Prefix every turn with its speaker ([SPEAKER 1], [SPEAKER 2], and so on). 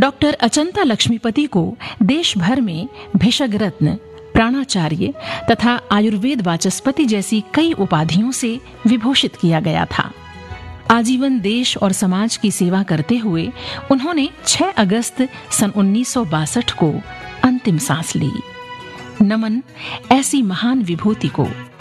[SPEAKER 1] Doctor Achanta Lakshmipati को देश भर में भिषग रत्न, प्राणाचार्य तथा आयुर्वेद वाचस्पति जैसी कई उपाधियों से विभूषित किया गया था। आजीवन देश और समाज की सेवा करते हुए उन्होंने 6 अगस्त सन 1962 को अंतिम सांस ली। नमन ऐसी महान विभूति को।